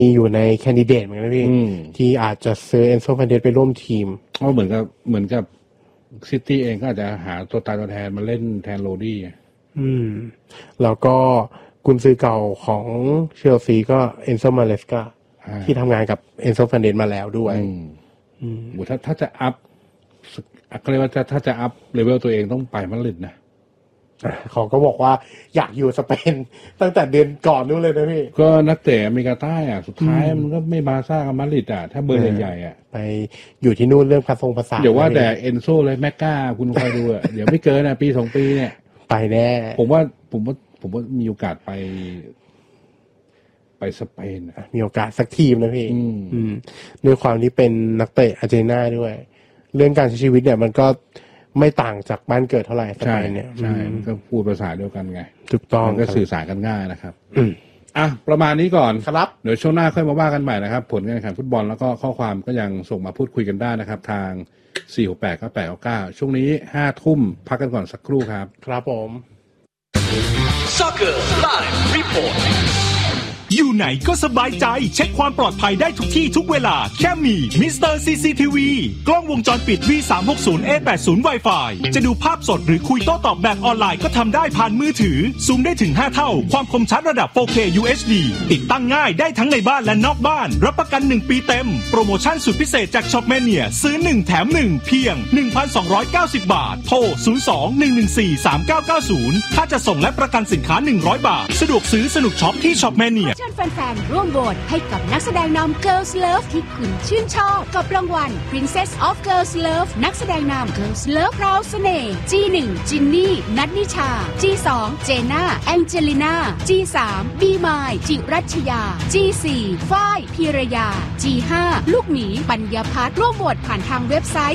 มีอยู่ในแคนดิเดตเหมือนกันพี่ที่อาจจะซื้อเอนโซ เฟร์นันเดสไปร่วมทีมก็เหมือนกับซิตี้เองก็อาจจะหาตัวตายตัวแทนมาเล่นแทนโรดี้แล้วก็กุนซือเก่าของเชลซีก็เอนโซ มาเลสกาที่ทำงานกับเอนโซ เฟร์นันเดสมาแล้วด้วยถ้าจะอัพก็เรียกว่าถ้าจะอัพเลเวลตัวเองต้องไปมาดริดนะเขาก็บอกว่าอยากอยู่สเปนตั้งแต่เดือนก่อนนู้นเลยนะพี่ก็นักเตะอเมริกาใต้สุดท้ายมันก็ไม่บาร์ซ่ากับมาดริดถ้าเบอร์ใหญ่ไปอยู่ที่นู่นเรื่องภาษาเดี๋ยวว่าแต่เอนโซเลยแมกกาคุณคอยดูเดี๋ยวไม่เกินปี2ปีเนี่ยไปแน่ผมว่ามีโอกาสไปสเปนมีโอกาสสักทีมนะพี่ด้วยความที่เป็นนักเตะอาร์เจนตินาด้วยเรื่องการใช้ชีวิตเนี่ยมันก็ไม่ต่างจากบ้านเกิดเท่าไหร่สเปนเนี่ยใช่ก็พูดภาษาเดียวกันไงถูกต้องก็สื่อสารกันง่ายนะครับประมาณนี้ก่อนครับเดี๋ยวช่วงหน้าค่อยมาว่ากันใหม่นะครับผลการแข่งขันฟุตบอลแล้วก็ข้อความก็ยังส่งมาพูดคุยกันได้นะครับทาง4689899ช่วงนี้ 5 ทุ่มพักกันก่อนสักครู่ครับครับผม Soccer Live Reportอยู่ไหนก็สบายใจเช็คความปลอดภัยได้ทุกที่ทุกเวลาแค่มีมิสเตอร์ CCTV กล้องวงจรปิด V360A80 Wi-Fi จะดูภาพสดหรือคุยโต้ตอบแบบออนไลน์ก็ทำได้ผ่านมือถือซูมได้ถึง5เท่าความคมชัดระดับ 4K UHD ติดตั้งง่ายได้ทั้งในบ้านและนอกบ้านรับประกัน1ปีเต็มโปรโมชั่นสุดพิเศษจาก Shopmania ซื้อ1แถม1เพียง 1,290 บาทโทร 02-114-3990 ถ้าจะส่งและประกันสินค้า100 บาทสะดวกซื้อสนุกช็อปที่ Shopmania เชิญแฟนๆร่วมโหวตให้กับนักแสดงนำ Girls Love ที่คุณชื่นชอบกับรางวัล Princess of Girls Love นักแสดงนำ Girls Love พราวเสน่ห์ G1 จินนี่นัทนิชา G2 เจน่าแองเจลิน่า G3 บีมายจิรัชยา G4 ฝ้ายพีรยา G5 ลูกหมีปัญญาพัฒน์ร่วมโหวตผ่านทางเว็บไซต์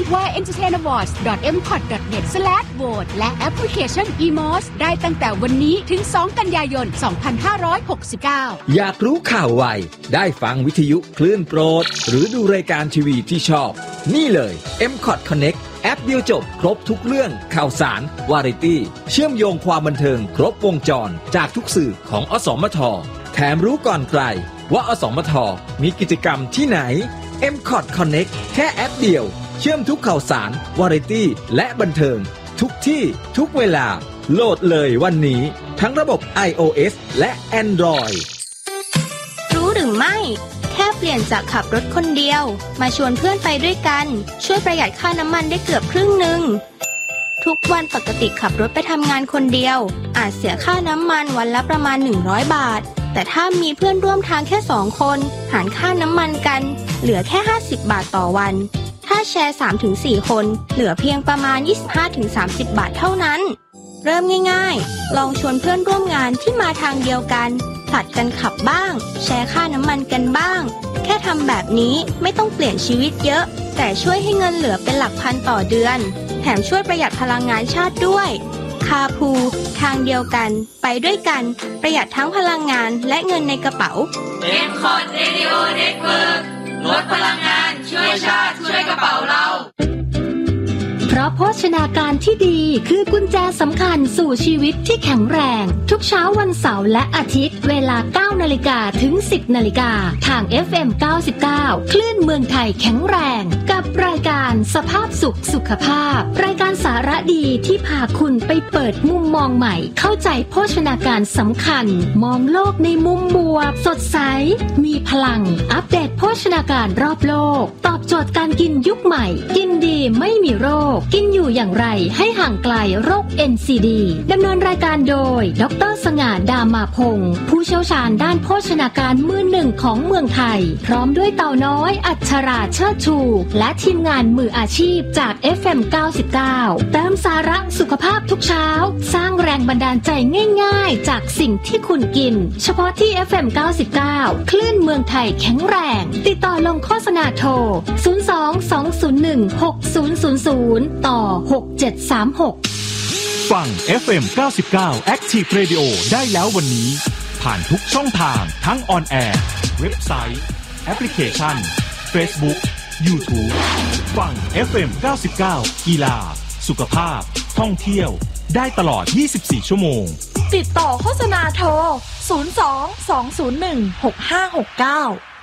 yentertainawards.mcot.net/vote และแอปพลิเคชัน eMOS ได้ตั้งแต่วันนี้ถึง2กันยายน 2569 อยากรู้ข่าวไวได้ฟังวิทยุคลื่นโปรดหรือดูรายการทีวีที่ชอบนี่เลย MCOT Connect แอปเดียวจบครบทุกเรื่องข่าวสารวาไรตี้เชื่อมโยงความบันเทิงครบวงจรจากทุกสื่อของอสมทแถมรู้ก่อนใครว่าอสมทมีกิจกรรมที่ไหน MCOT Connect แค่แอปเดียวเชื่อมทุกข่าวสารวาไรตี้และบันเทิงทุกที่ทุกเวลาโหลดเลยวันนี้ทั้งระบบ iOS และ Android รู้หรือไม่แค่เปลี่ยนจากขับรถคนเดียวมาชวนเพื่อนไปด้วยกันช่วยประหยัดค่าน้ำมันได้เกือบครึ่งนึงทุกวันปกติขับรถไปทำงานคนเดียวอาจเสียค่าน้ำมันวันละประมาณ100 บาทแต่ถ้ามีเพื่อนร่วมทางแค่2คนหารค่าน้ำมันกันเหลือแค่50 บาทต่อวันถ้าแชร์ 3-4 คนเหลือเพียงประมาณ 25-30 บาทเท่านั้นเริ่มง่ายๆลองชวนเพื่อนร่วมงานที่มาทางเดียวกันผลัดกันขับบ้างแชร์ค่าน้ำมันกันบ้างแค่ทำแบบนี้ไม่ต้องเปลี่ยนชีวิตเยอะแต่ช่วยให้เงินเหลือเป็นหลักพันต่อเดือนแถมช่วยประหยัดพลังงานชาติด้วยคาพูทางเดียวกันไปด้วยกันประหยัดทั้งพลังงานและเงินในกระเป๋า MCOT Radio Network ลดพลังงานช่วยชาติช่วยกระเป๋าเราเพราะโภชนาการที่ดีคือกุญแจสำคัญสู่ชีวิตที่แข็งแรงทุกเช้าวันเสาร์และอาทิตย์เวลา 9 นาฬิกาถึง 10 นาฬิกาทาง FM 99 คลื่นเมืองไทยแข็งแรงกับรายการสภาพสุขสุขภาพรายการสาระดีที่พาคุณไปเปิดมุมมองใหม่เข้าใจโภชนาการสำคัญมองโลกในมุมบวกสดใสมีพลังอัปเดตโภชนาการรอบโลกตอบโจทย์การกินยุคใหม่กินดีไม่มีโรคกินอยู่อย่างไรให้ห่างไกลโรค NCD ดำเนินรายการโดยดร.สง่า ดามาพงศ์ผู้เชี่ยวชาญด้านโภชนาการมือหนึ่งของเมืองไทยพร้อมด้วยเต่าน้อยอัชราเชิดชูและทีมงานมืออาชีพจาก FM 99เติมสาระสุขภาพทุกเช้าสร้างแรงบันดาลใจง่ายๆจากสิ่งที่คุณกินเฉพาะที่ FM 99 คลื่นเมืองไทยแข็งแรงติดต่อลงโฆษณาโทร 02-201-6000 ต่อ 6736 ฟัง FM 99 Active Radio ได้แล้ววันนี้ผ่านทุกช่องทางทั้งออนแอร์เว็บไซต์แอปพลิเคชัน Facebook YouTube ฟัง FM 99 กีฬาสุขภาพท่องเที่ยวได้ตลอด 24 ชั่วโมงติดต่อโฆษณาโทร 02-201-6569